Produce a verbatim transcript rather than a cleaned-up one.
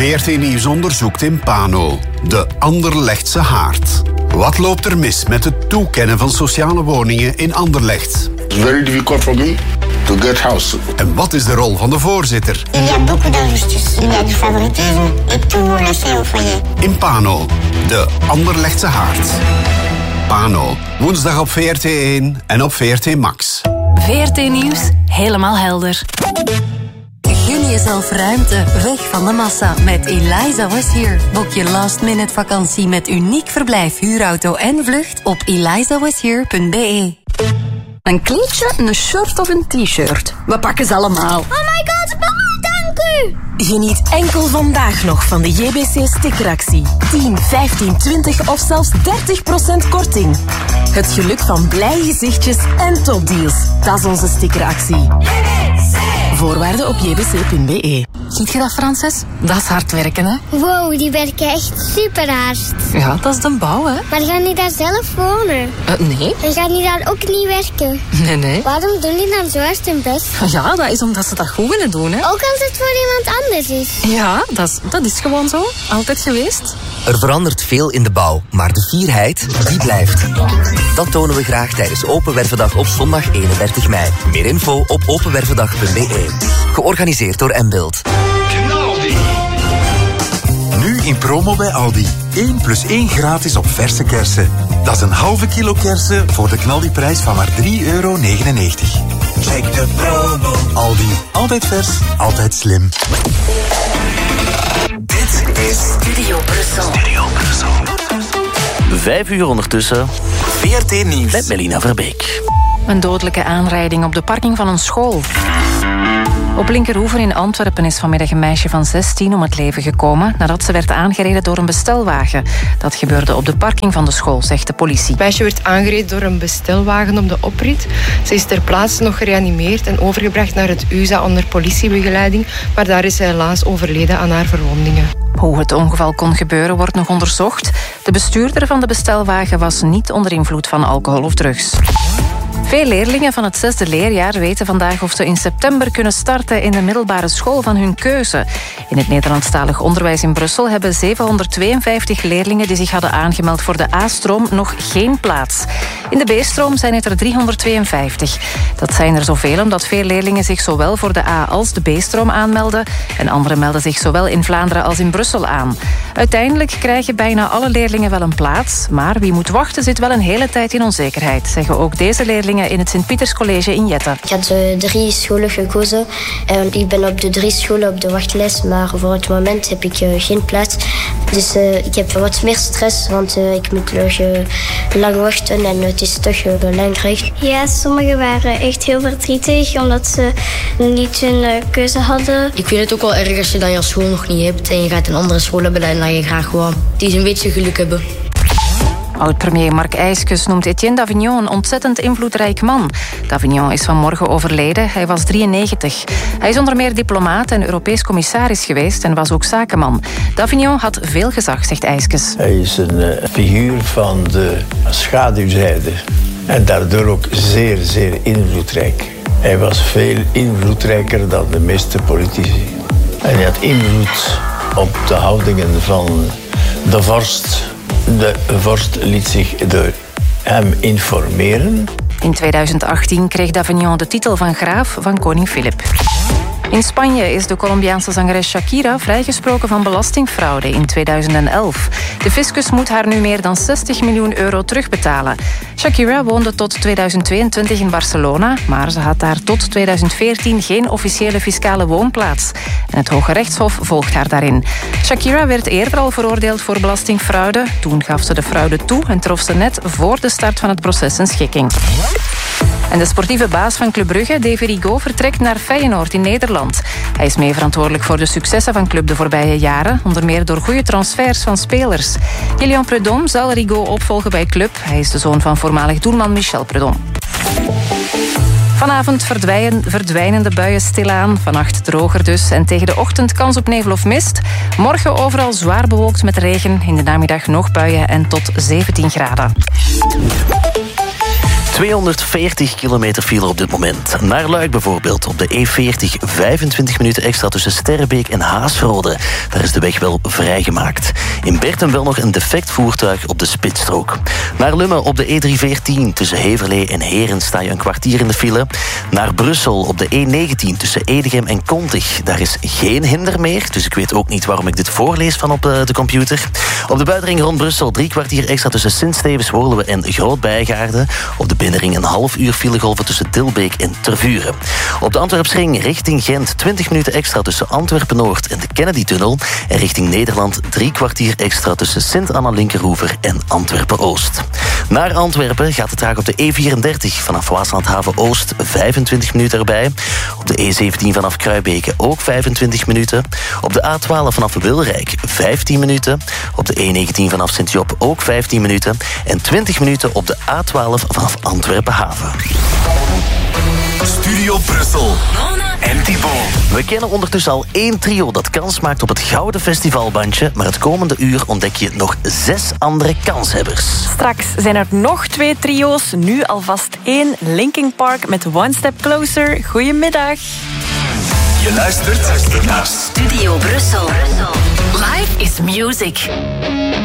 V R T Nieuws onderzoekt in Pano, de Anderlechtse haard. Wat loopt er mis met het toekennen van sociale woningen in Anderlecht? It's very difficult for me to get house. En wat is de rol van de voorzitter? Il y a beaucoup d'injustice, il y a du favoritisme et tout le monde le sait au foyer. In Pano, de Anderlechtse haard. Pano, woensdag op V R T één en op V R T Max. V R T Nieuws, helemaal helder. Gun jezelf ruimte, weg van de massa met Eliza Was Here. Boek je last minute vakantie met uniek verblijf, huurauto en vlucht op eliza was here punt b e. Een kleedje, een shirt of een t-shirt. We pakken ze allemaal. Oh my god, mama, dank u! Geniet enkel vandaag nog van de J B C stickeractie. tien, vijftien, twintig of zelfs dertig procent korting. Het geluk van blije gezichtjes en topdeals. Dat is onze stickeractie. Voorwaarden op j b c punt b e. Ziet je dat, Frances? Dat is hard werken, hè? Wow, die werken echt super hard. Ja, dat is de bouw, hè? Maar gaan die daar zelf wonen? Uh, nee. En gaan die daar ook niet werken? Nee, nee. Waarom doen die dan zo hard hun best? Ja, dat is omdat ze dat goed willen doen, hè? Ook als het voor iemand anders is. Ja, dat is, dat is gewoon zo. Altijd geweest. Er verandert veel in de bouw, maar de fierheid, die blijft. Dat tonen we graag tijdens Open Wervendag op zondag eenendertig mei. Meer info op openwervendag punt b e. Georganiseerd door M-Build. Nu in promo bij Aldi. één plus één gratis op verse kersen. Dat is een halve kilo kersen voor de knaldiprijs van maar drie euro negenennegentig. Check de promo. Aldi. Altijd vers, altijd slim. Dit is Studio Brussel. Studio Brussel. Vijf uur ondertussen. V R T Nieuws. Met Melina Verbeek. Een dodelijke aanrijding op de parking van een school. Op Linkerhoeven in Antwerpen is vanmiddag een meisje van zestien om het leven gekomen nadat ze werd aangereden door een bestelwagen. Dat gebeurde op de parking van de school, zegt de politie. Het meisje werd aangereden door een bestelwagen op de oprit. Ze is ter plaatse nog gereanimeerd en overgebracht naar het U S A onder politiebegeleiding, maar daar is ze helaas overleden aan haar verwondingen. Hoe het ongeval kon gebeuren wordt nog onderzocht. De bestuurder van de bestelwagen was niet onder invloed van alcohol of drugs. Veel leerlingen van het zesde leerjaar weten vandaag of ze in september kunnen starten in de middelbare school van hun keuze. In het Nederlandstalig onderwijs in Brussel hebben zevenhonderdtweeënvijftig leerlingen die zich hadden aangemeld voor de A-stroom nog geen plaats. In de B-stroom zijn het er driehonderdtweeënvijftig. Dat zijn er zoveel omdat veel leerlingen zich zowel voor de A- als de B-stroom aanmelden en anderen melden zich zowel in Vlaanderen als in Brussel aan. Uiteindelijk krijgen bijna alle leerlingen wel een plaats, maar wie moet wachten zit wel een hele tijd in onzekerheid, zeggen ook deze leerlingen in het Sint-Pieterscollege in Jette. Ik had uh, drie scholen gekozen en ik ben op de drie scholen op de wachtlijst, maar voor het moment heb ik uh, geen plaats. Dus uh, ik heb wat meer stress, want uh, ik moet nog uh, lang wachten en het is toch uh, belangrijk. Ja, sommigen waren echt heel verdrietig omdat ze niet hun uh, keuze hadden. Ik vind het ook wel erg als je dan je school nog niet hebt en je gaat een andere school hebben en dan je graag gewoon die een beetje geluk hebben. Oud-premier Marc Ijskes noemt Etienne Davignon een ontzettend invloedrijk man. Davignon is vanmorgen overleden, hij was drieënnegentig. Hij is onder meer diplomaat en Europees commissaris geweest en was ook zakenman. Davignon had veel gezag, zegt Ijskes. Hij is een uh, figuur van de schaduwzijde en daardoor ook zeer, zeer invloedrijk. Hij was veel invloedrijker dan de meeste politici. En hij had invloed op de houdingen van de vorst. De vorst liet zich door hem informeren. In tweeduizend achttien kreeg Davignon de titel van graaf van koning Filip. In Spanje is de Colombiaanse zangeres Shakira vrijgesproken van belastingfraude in tweeduizend elf. De fiscus moet haar nu meer dan zestig miljoen euro terugbetalen. Shakira woonde tot tweeduizend tweeëntwintig in Barcelona, maar ze had daar tot tweeduizend veertien geen officiële fiscale woonplaats. En het Hoge Rechtshof volgt haar daarin. Shakira werd eerder al veroordeeld voor belastingfraude. Toen gaf ze de fraude toe en trof ze net voor de start van het proces een schikking. En de sportieve baas van Club Brugge, Davy Rigaud, vertrekt naar Feyenoord in Nederland. Hij is mee verantwoordelijk voor de successen van Club de voorbije jaren, onder meer door goede transfers van spelers. Kilian Prudhomme zal Rigaud opvolgen bij Club. Hij is de zoon van voormalig doelman Michel Prudhomme. Vanavond verdwijnen, verdwijnen de buien stilaan. Vannacht droger dus. En tegen de ochtend kans op nevel of mist. Morgen overal zwaar bewolkt met regen. In de namiddag nog buien en tot zeventien graden. tweehonderdveertig kilometer file op dit moment. Naar Luik bijvoorbeeld, op de E veertig, vijfentwintig minuten extra tussen Sterrenbeek en Haasrode. Daar is de weg wel vrijgemaakt. In Bertum wel nog een defect voertuig op de spitsstrook. Naar Lummen op de E driehonderdveertien, tussen Heverlee en Heren sta je een kwartier in de file. Naar Brussel op de E negentien, tussen Edegem en Kontig. Daar is geen hinder meer, dus ik weet ook niet waarom ik dit voorlees van op de, de computer. Op de buitenring rond Brussel drie kwartier extra tussen Sint-Stevens, Worluwe en Groot-Bijgaarden. Op de binnenring een half uur filegolven tussen Dilbeek en Tervuren. Op de Antwerpsring richting Gent twintig minuten extra tussen Antwerpen-Noord en de Kennedy-tunnel. En richting Nederland drie kwartier extra tussen Sint-Anna-Linkerhoever en Antwerpen-Oost. Naar Antwerpen gaat het traag op de E vierendertig vanaf Waaslandhaven-Oost vijfentwintig minuten erbij. Op de E zeventien vanaf Kruibeke ook vijfentwintig minuten. Op de A twaalf vanaf Wilrijk vijftien minuten. Op de E negentien vanaf Sint-Job ook vijftien minuten. En twintig minuten op de A twaalf vanaf Antwerpen-Haven. Studio Brussel. En Thibaut. We kennen ondertussen al één trio dat kans maakt op het Gouden Festivalbandje, maar het komende uur ontdek je nog zes andere kanshebbers. Straks zijn er nog twee trio's, nu alvast één. Linkin Park met One Step Closer. Goedemiddag. Je luistert naar Studio Brussel. Life is music.